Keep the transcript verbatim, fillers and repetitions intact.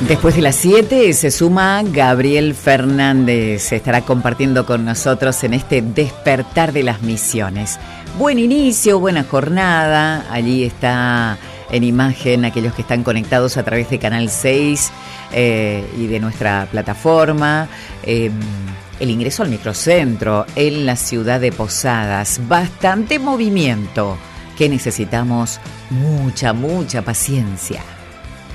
Después de las siete se suma Gabriel Fernández, estará compartiendo con nosotros en este despertar de las misiones. Buen inicio, buena jornada, allí está en imagen aquellos que están conectados a través de Canal seis eh, y de nuestra plataforma. Eh, el ingreso al microcentro en la ciudad de Posadas, bastante movimiento, que necesitamos mucha, mucha paciencia.